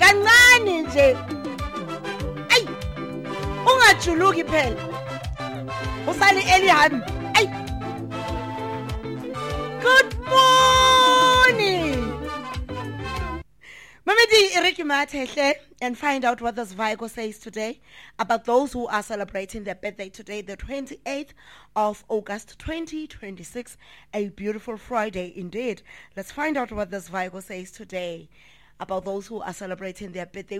kancane nje. Ay, ungajuluki phela. Usali elihambi. Ay. Good morning. Mamedi Ricky Matehle and find out what this Vigo says today about those who are celebrating their birthday today, the 28th of August 2026. A beautiful Friday indeed. Let's find out what this Vigo says today about those who are celebrating their birthday.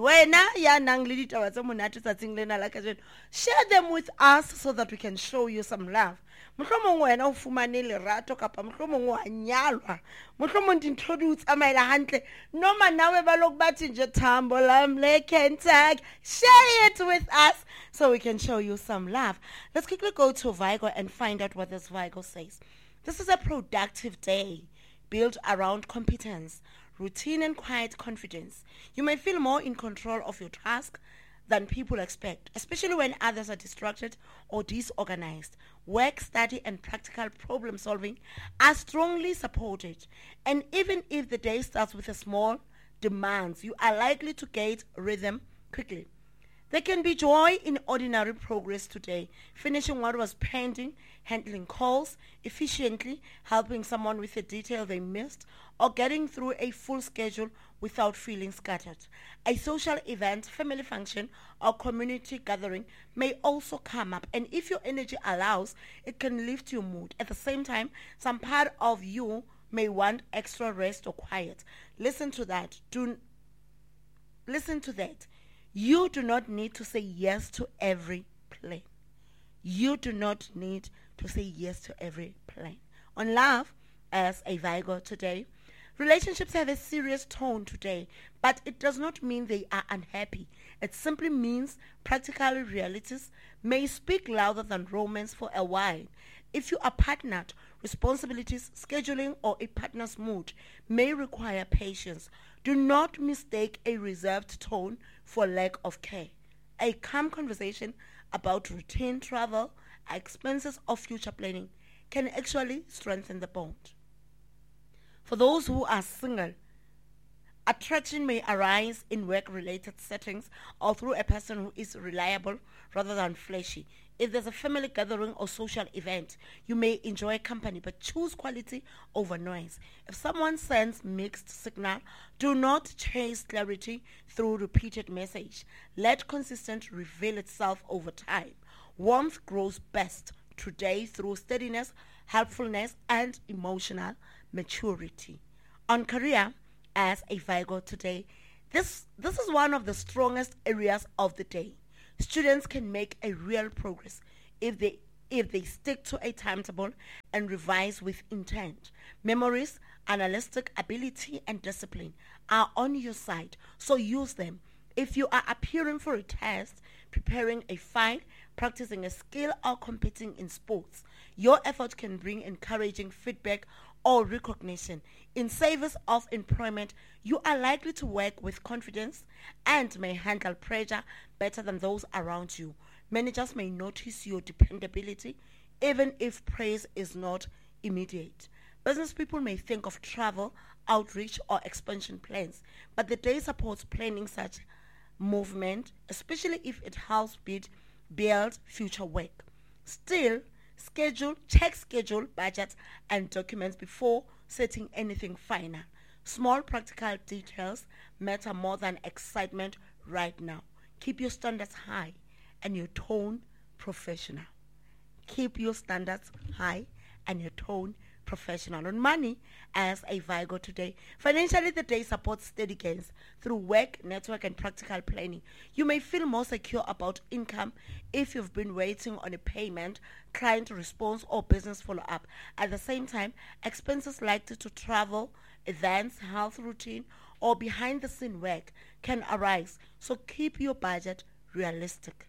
Share them with us so that we can show you some love. Mohlomong wena o fumane lerato kapa mohlomong wa nyalwa mohlomong introduce amaila hantle noma nawe balok bathi nje thambo lamle Kentucky. Share it with us so we can show you some love. Let's quickly go to Vigo and find out what this Vigo says. This is a productive day built around competence, routine and quiet confidence. You may feel more in control of your task than people expect, especially when others are distracted or disorganized. Work, study, and practical problem solving are strongly supported. And even if the day starts with a small demands, you are likely to get rhythm quickly. There can be joy in ordinary progress today, finishing what was pending, handling calls efficiently, helping someone with a detail they missed, or getting through a full schedule without feeling scattered. A social event, family function, or community gathering may also come up, and if your energy allows, it can lift your mood. At the same time, some part of you may want extra rest or quiet. Listen to that. Listen to that. You do not need to say yes to every plan. You do not need to say yes to every plan. On love, as a Vigo today, relationships have a serious tone today, but it does not mean they are unhappy. It simply means practical realities may speak louder than romance for a while. If you are partnered, responsibilities, scheduling, or a partner's mood may require patience. Do not mistake a reserved tone for lack of care. A calm conversation about routine travel, expenses, or future planning can actually strengthen the bond. For those who are single, attraction may arise in work-related settings or through a person who is reliable rather than flashy. If there's a family gathering or social event, you may enjoy company, but choose quality over noise. If someone sends mixed signal, do not chase clarity through repeated message. Let consistency reveal itself over time. Warmth grows best today through steadiness, helpfulness, and emotional maturity. On career, as a Vigo today, this is one of the strongest areas of the day. Students can make a real progress if they stick to a timetable and revise with intent. Memories, analytic ability, and discipline are on your side, so use them. If you are appearing for a test, preparing a file, practicing a skill, or competing in sports, your effort can bring encouraging feedback or recognition. In service of employment, you are likely to work with confidence and may handle pressure better than those around you. Managers may notice your dependability even if praise is not immediate. Business people may think of travel, outreach, or expansion plans, but the day supports planning such movement, especially if it helps build future work. Still, check schedule, budgets, and documents before setting anything final. Small practical details matter more than excitement right now. Keep your standards high and your tone professional. Keep your standards high and your tone professional. On money, as a Vigo today, financially the day supports steady gains through work, network, and practical planning. You may feel more secure about income if you've been waiting on a payment, client response, or business follow-up. At the same time, expenses likely to travel, events, health routine, or behind-the-scene work can arise, so keep your budget realistic.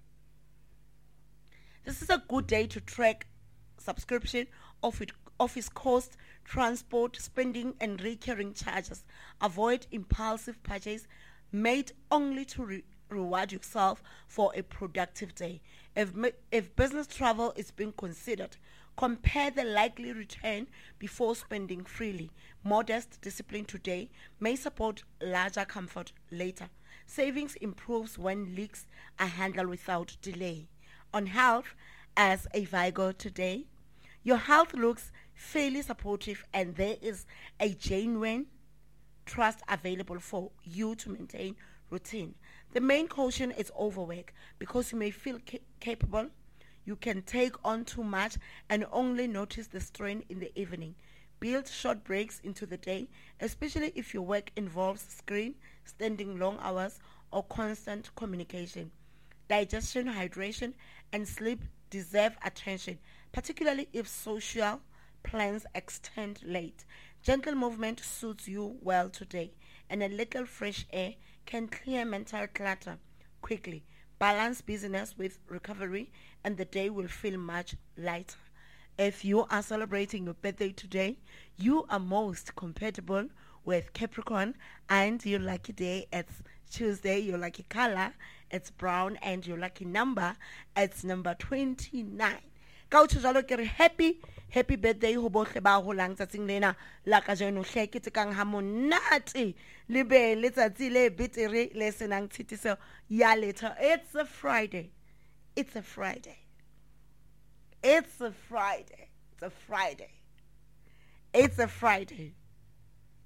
This is a good day to track subscription, office cost, transport, spending, and recurring charges. Avoid impulsive purchase made only to reward yourself for a productive day. If business travel is being considered, compare the likely return before spending freely. Modest discipline today may support larger comfort later. Savings improves when leaks are handled without delay. On health, as a Virgo today, your health looks fairly supportive and there is a genuine trust available for you to maintain routine. The main caution is overwork because you may feel capable. You can take on too much and only notice the strain in the evening. Build short breaks into the day, especially if your work involves screen, standing long hours, or constant communication. Digestion, hydration, and sleep deserve attention, particularly if social plans extend late. Gentle movement suits you well today, and a little fresh air can clear mental clutter quickly. Balance business with recovery, and the day will feel much lighter. If you are celebrating your birthday today, you are most compatible with Capricorn, and your lucky day, it's Tuesday. Your lucky color, it's brown, and your lucky number, it's number 29. Ka o tshwalo ke re happy birthday ho bohle ba holang tsatsing lena la ka jeno hleke kang ha monate le be letsatsi le betere le senang tshitiso ya letho. It's a Friday. It's a Friday. It's a Friday. It's a Friday. It's a Friday.